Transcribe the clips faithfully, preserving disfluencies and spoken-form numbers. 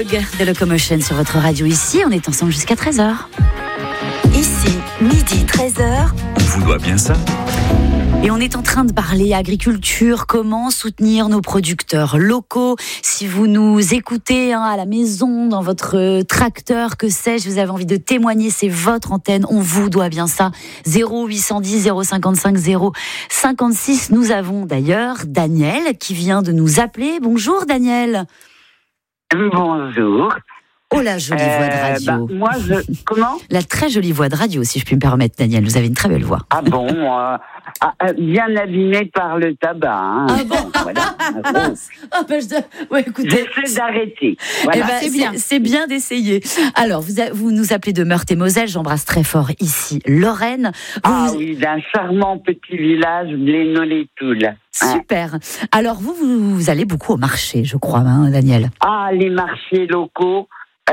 Dog de Locomotion sur votre radio ici. On est ensemble jusqu'à treize heures. Ici, midi, treize heures. On vous doit bien ça. Et on est en train de parler agriculture, comment soutenir nos producteurs locaux. Si vous nous écoutez hein, à la maison, dans votre tracteur, que sais-je, vous avez envie de témoigner, c'est votre antenne, on vous doit bien ça. zéro huit cent dix zéro cinquante-cinq zéro cinquante-six. Nous avons d'ailleurs Daniel qui vient de nous appeler. Bonjour Daniel. Bonjour. Oh la jolie euh, voix de radio. Bah, moi, je... Comment ? La très jolie voix de radio, si je puis me permettre, Daniel. Vous avez une très belle voix. Ah bon euh, ah, Bien abîmée par le tabac. Hein. Ah bon Voilà. ah bah, je... ouais, écoutez. J'essaie d'arrêter. Voilà. Eh ben, c'est, bien. c'est bien d'essayer. Alors, vous, a, vous nous appelez de Meurthe-et-Moselle. J'embrasse très fort ici Lorraine. Vous, ah vous... oui, d'un charmant petit village, Blénod-les-Toules. Super. Alors, vous, vous, vous allez beaucoup au marché, je crois, hein, Daniel. Ah, les marchés locaux.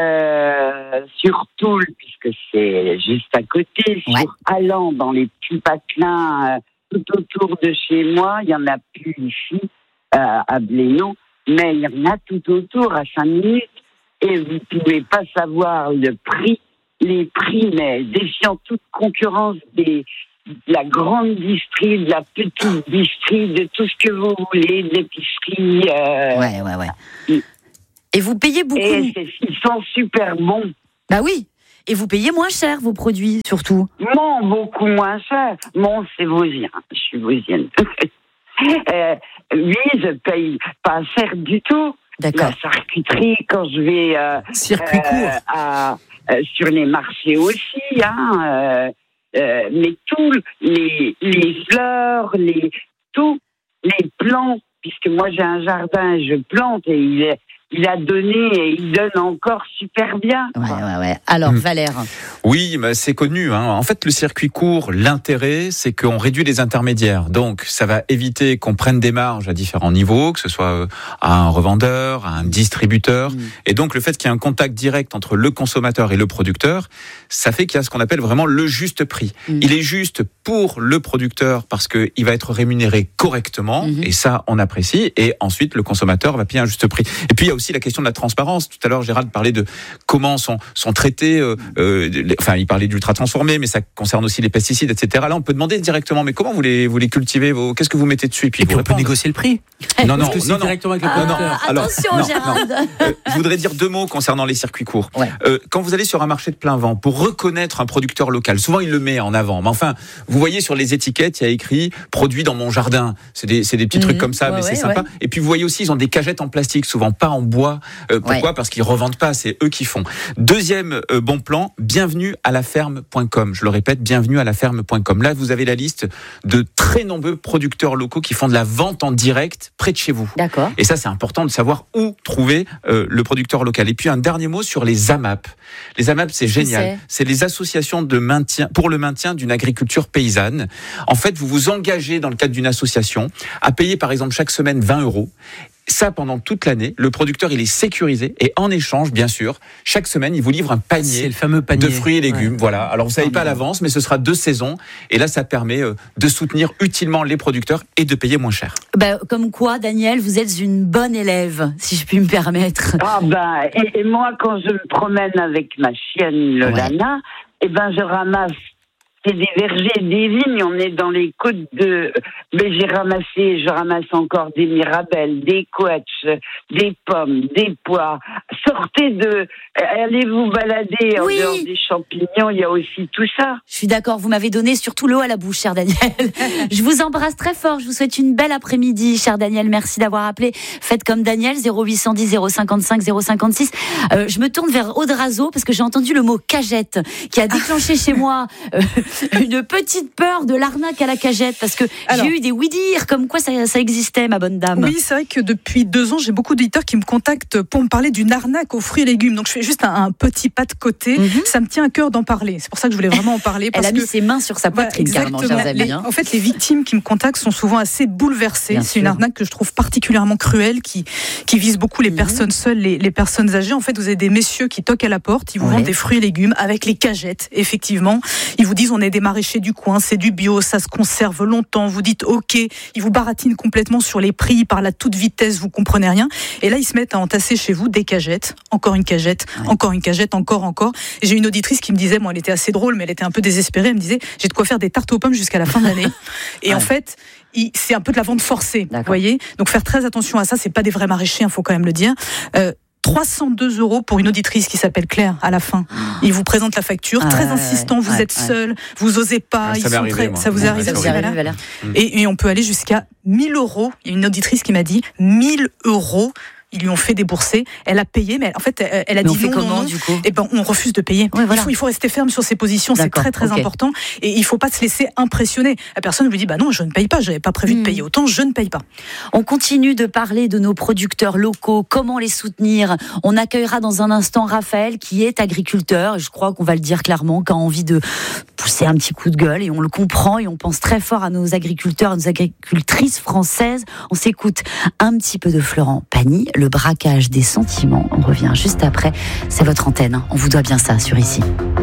Euh, sur Toul, puisque c'est juste à côté, ouais. sur Allan, dans les petits patelins euh, tout autour de chez moi. Il n'y en a plus ici, euh, à Blénod, mais il y en a tout autour, à cinq minutes. Et vous ne pouvez pas savoir le prix, les prix, mais défiant toute concurrence des, de la grande distrie, de la petite distrie, de tout ce que vous voulez, de l'épicerie. Euh, ouais, ouais, ouais. Et vous payez beaucoup. Et ils sont super bons. Bah oui. Et vous payez moins cher vos produits, surtout. Non, beaucoup moins cher. Mon, c'est vosien. Je suis vosienne. euh, oui, je paye pas cher du tout. D'accord. La charcuterie, quand je vais euh, circuit court euh, à, euh, sur les marchés aussi, hein. Euh, euh, mais tout, les les fleurs, les tout, les plants, puisque moi j'ai un jardin, je plante et il est Il a donné et il donne encore super bien. Ouais, ouais, ouais. Alors, mmh. Valère. Oui, bah, c'est connu. Hein. En fait, le circuit court, l'intérêt, c'est qu'on réduit les intermédiaires. Donc, ça va éviter qu'on prenne des marges à différents niveaux, que ce soit à un revendeur, à un distributeur. Mmh. Et donc, le fait qu'il y ait un contact direct entre le consommateur et le producteur, ça fait qu'il y a ce qu'on appelle vraiment le juste prix. Mmh. Il est juste pour le producteur parce qu'il va être rémunéré correctement. Mmh. Et ça, on apprécie. Et ensuite, le consommateur va payer un juste prix. Et puis, il y a aussi la question de la transparence. Tout à l'heure, Gérald parlait de comment sont, sont traités, euh, euh, les, enfin, il parlait d'ultra transformés, mais ça concerne aussi les pesticides, et cetera. Là, on peut demander directement, mais comment vous les, vous les cultivez, vos, qu'est-ce que vous mettez dessus? Et puis, et puis on peut négocier le prix. Non, non, que c'est non, directement avec le ah, producteur. Alors, attention, non, Gérald. Non. Euh, je voudrais dire deux mots concernant les circuits courts. Ouais. Euh, quand vous allez sur un marché de plein vent, pour reconnaître un producteur local, souvent il le met en avant. Mais enfin, vous voyez sur les étiquettes, il y a écrit « produit dans mon jardin ». C'est des, c'est des petits mmh, trucs comme ça, ouais, mais ouais, c'est sympa. Ouais. Et puis vous voyez aussi, ils ont des cagettes en plastique, souvent pas en bois. Euh, Pourquoi ? Ouais. Parce qu'ils revendent pas, c'est eux qui font. Deuxième euh, bon plan, bienvenue à la ferme point com. Je le répète, bienvenue à la ferme point com. Là, vous avez la liste de très nombreux producteurs locaux qui font de la vente en direct près de chez vous. D'accord. Et ça, c'est important de savoir où trouver euh, le producteur local. Et puis, un dernier mot sur les A M A P. Les A M A P, c'est génial. C'est, c'est les associations de maintien, pour le maintien d'une agriculture paysanne. En fait, vous vous engagez dans le cadre d'une association à payer, par exemple, chaque semaine vingt euros. Ça, pendant toute l'année, le producteur, il est sécurisé et en échange, bien sûr, chaque semaine, il vous livre un panier, c'est le fameux panier de fruits et légumes. Ouais. Voilà. Alors, vous savez pas à l'avance, mais ce sera deux saisons. Et là, ça permet de soutenir utilement les producteurs et de payer moins cher. Bah, comme quoi, Daniel, vous êtes une bonne élève, si je puis me permettre. Ah ben, et, et moi, quand je me promène avec ma chienne Lolana, ouais. eh ben, je ramasse. C'est des vergers, des vignes, on est dans les côtes de... Mais j'ai ramassé, je ramasse encore des mirabelles, des couettes, des pommes, des pois. Sortez de... Allez vous balader oui. en dehors des champignons, il y a aussi tout ça. Je suis d'accord, vous m'avez donné surtout l'eau à la bouche, cher Daniel. Je vous embrasse très fort, je vous souhaite une belle après-midi, cher Daniel. Merci d'avoir appelé. Faites comme Daniel, zéro huit cent dix zéro cinquante-cinq zéro cinquante-six. Euh, je me tourne vers Aude Razo parce que j'ai entendu le mot cagette qui a déclenché chez moi... Euh, une petite peur de l'arnaque à la cagette parce que Alors, j'ai eu des oui-dire comme quoi ça, ça existait, ma bonne dame. Oui, c'est vrai que depuis deux ans, j'ai beaucoup d'éditeurs qui me contactent pour me parler d'une arnaque aux fruits et légumes. Donc je fais juste un, un petit pas de côté. Mm-hmm. Ça me tient à cœur d'en parler. C'est pour ça que je voulais vraiment en parler. Parce Elle a mis que, ses mains sur sa poitrine, voilà, carrément, chers amis. Les, en fait, les victimes qui me contactent sont souvent assez bouleversées. Bien c'est sûr. Une arnaque que je trouve particulièrement cruelle, qui, qui vise beaucoup les mm-hmm. personnes seules, les, les personnes âgées. En fait, vous avez des messieurs qui toquent à la porte, ils vous ouais. vendent des fruits et légumes avec les cagettes, effectivement. Ils vous disent on est des maraîchers du coin, c'est du bio, ça se conserve longtemps. Vous dites ok, ils vous baratinent complètement sur les prix, par la toute vitesse, vous comprenez rien. Et là, ils se mettent à entasser chez vous des cagettes cagette, encore une cagette, ouais. encore une cagette, encore, encore. Et j'ai une auditrice qui me disait, bon, elle était assez drôle, mais elle était un peu désespérée. Elle me disait, j'ai de quoi faire des tartes aux pommes jusqu'à la fin de l'année. Et ouais. en fait, il, c'est un peu de la vente forcée, vous voyez. Donc faire très attention à ça. C'est pas des vrais maraîchers, il faut quand même le dire. Euh, trois cent deux euros pour une auditrice qui s'appelle Claire à la fin. Il vous présente la facture, ah, très ouais, insistant, vous ouais, êtes ouais. seul, vous osez pas, ouais, ils sont arrivé, très... ça vous ouais, arrive, ouais, ça arrive, voilà. et, et on peut aller jusqu'à mille euros. Il y a une auditrice qui m'a dit mille euros. Ils lui ont fait débourser, elle a payé, mais en fait, elle a mais dit on fait non, comment, non, du coup et ben on refuse de payer. Ouais, voilà. il, faut, il faut rester ferme sur ses positions, D'accord, c'est très très okay. important, et il faut pas se laisser impressionner. La personne lui dit bah non, je ne paye pas, j'avais pas prévu mmh. de payer autant, je ne paye pas. On continue de parler de nos producteurs locaux, comment les soutenir. On accueillera dans un instant Raphaël qui est agriculteur, et je crois qu'on va le dire clairement, qui a envie de pousser un petit coup de gueule, et on le comprend, et on pense très fort à nos agriculteurs, à nos agricultrices françaises. On s'écoute un petit peu de Florent Pagny, le braquage des sentiments. On revient juste après. C'est votre antenne. On vous doit bien ça sur Ici.